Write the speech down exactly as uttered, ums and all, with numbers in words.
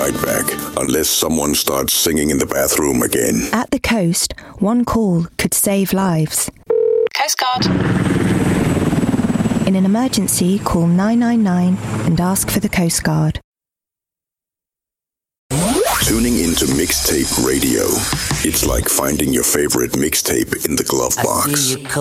right back, unless someone starts singing in the bathroom again. At the coast, one call could save lives. Coast Guard. In an emergency, call nine nine nine and ask for the Coast Guard. Tuning into Mixtape Radio. It's like finding your favorite mixtape in the glove box.